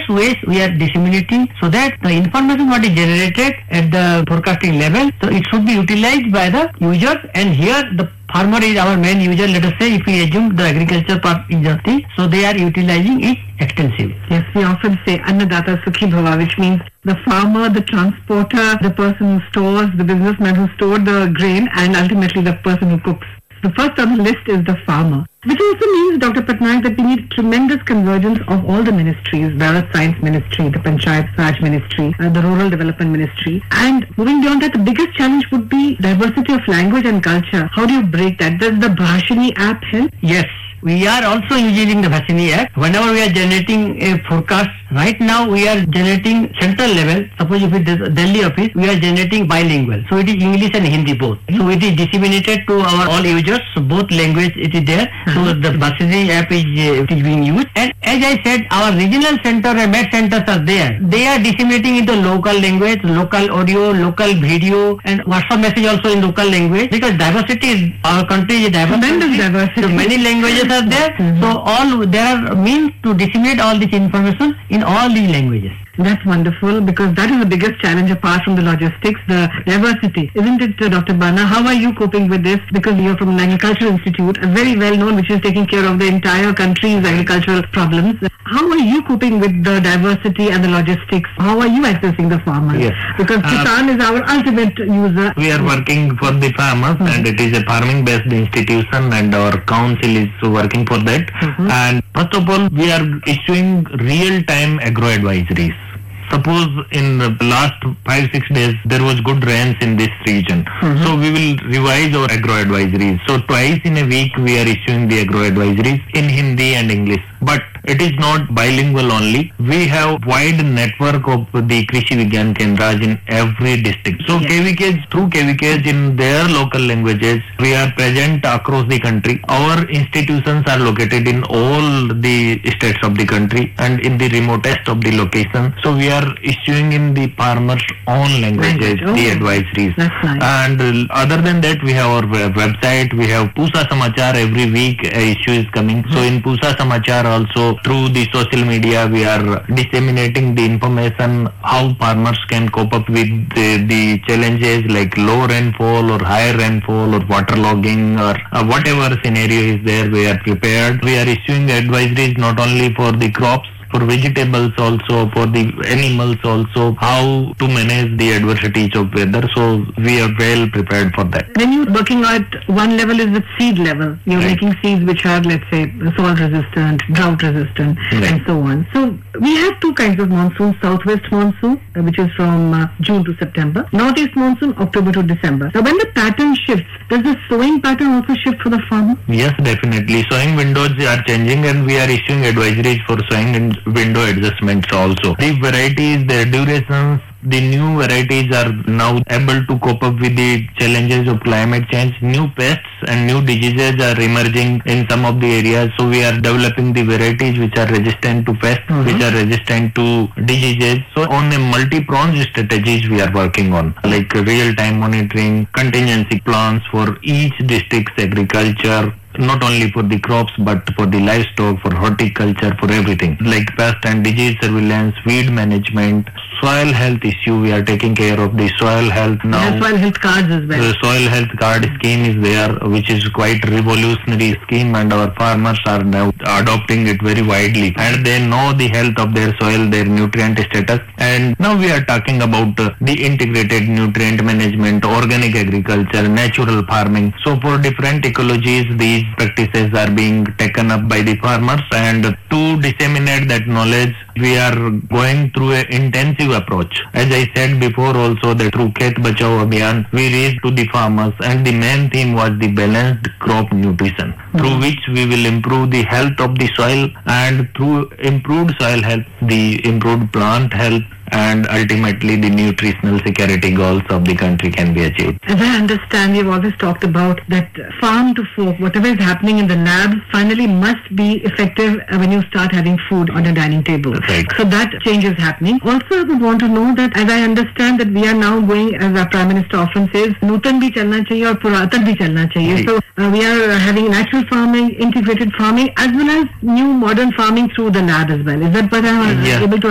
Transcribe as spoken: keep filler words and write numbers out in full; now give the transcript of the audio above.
various ways we are disseminating so that the information what is generated at the forecasting level, so it should be utilized by the users, and here the farmer is our main user. Let us say if we assume the agriculture part is the thing, so they are utilizing it extensively. Yes, we often say Annadata Sukhi Bhava, which means the farmer, the transporter, the person who stores, the businessman who stored the grain, and ultimately the person who cooks. The first on the list is the farmer, which also means, Doctor Patnaik, that we need tremendous convergence of all the ministries, the Earth Science Ministry, the Panchayat Raj Ministry, uh, the Rural Development Ministry. And moving beyond that, the biggest challenge would be diversity of language and culture. How do you break that? Does the Bhashini app help? Yes. We are also using the Bhashini app. Whenever we are generating a forecast, right now we are generating central level. Suppose if it is Delhi office, we are generating bilingual. So it is English and Hindi both. So it is disseminated to our all users. So both language it is there. Mm-hmm. So the Bhashini app is, uh, it is being used. And as I said, our regional center and med centers are there. They are disseminating into local language, local audio, local video, and WhatsApp message also in local language. Because diversity is, our country is diverse. Tremendous diversity. So many languages are there. Mm-hmm. So all there are means to disseminate all this information in all these languages. That's wonderful, because that is the biggest challenge apart from the logistics, the diversity. Isn't it, uh, Doctor Bana? How are you coping with this? Because you're from an agricultural institute, a very well known, which is taking care of the entire country's agricultural problems. How are you coping with the diversity and the logistics? How are you accessing the farmers? Yes. Because Kisan uh, is our ultimate user. We are working for the farmers, mm-hmm. and it is a farming-based institution, and our council is working for that. Mm-hmm. And first of all, we are issuing real-time agro-advisories. Suppose in the last five, six days, there was good rains in this region. Mm-hmm. So we will revise our agro-advisories. So twice in a week, we are issuing the agro-advisories in Hindi and English. But it is not bilingual only. We have wide network of the Krishi Vigyan Kendras in every district. So yes. K V Ks, through K V Ks in their local languages, we are present across the country. Our institutions are located in all the states of the country and in the remotest of the location. So we are issuing in the farmers' own languages oh, the advisories. That's nice. And uh, other than that, we have our website. We have Pusa Samachar. Every week a issue is coming. Mm-hmm. So in Pusa Samachar also, through the social media, we are disseminating the information how farmers can cope up with the, the challenges like low rainfall or higher rainfall or waterlogging or uh, whatever scenario is there. We are prepared. We are issuing advisories not only for the crops, for vegetables also, for the animals also, how to manage the adversities of weather. So we are well prepared for that. When you're working at one level is at seed level. You're right. making seeds which are, let's say, salt resistant, drought resistant, right. and so on. So we have two kinds of monsoon: southwest monsoon, uh, which is from uh, June to September; northeast monsoon, October to December. Now when the pattern shifts, does the sowing pattern also shift for the farmer? Yes, definitely. Sowing windows are changing, and we are issuing advisories for sowing and window adjustments also. The varieties, their durations, the new varieties are now able to cope up with the challenges of climate change. New pests and new diseases are emerging in some of the areas. So we are developing the varieties which are resistant to pests, mm-hmm. which are resistant to diseases. So on a multi-pronged strategies we are working on, like real-time monitoring, contingency plans for each district's agriculture, not only for the crops but for the livestock, for horticulture, for everything, like pest and disease surveillance, weed management, soil health issue. We are taking care of the soil health now. The soil health cards as well. The soil health card scheme is there, which is quite revolutionary scheme, and our farmers are now adopting it very widely, and they know the health of their soil, their nutrient status. And now we are talking about uh, the integrated nutrient management, organic agriculture, natural farming. So for different ecologies, these practices are being taken up by the farmers, and to disseminate that knowledge, we are going through an intensive approach. As I said before also, that through Khet Bachao Abhiyan, we reached to the farmers, and the main theme was the balanced crop nutrition, mm-hmm. through which we will improve the health of the soil, and through improved soil health, the improved plant health, and ultimately the nutritional security goals of the country can be achieved. As I understand, we've always talked about that farm to fork, whatever is happening in the lab finally must be effective when you start having food on the dining table. Right. So that change is happening. Also, I would want to know that, as I understand, that we are now going, as our Prime Minister often says, Nutan bhi chalna chahiye aur Puratan bhi chalna chahiye. Right. So uh, we are having natural farming, integrated farming, as well as new modern farming through the lab as well. Is that what I am yes. able to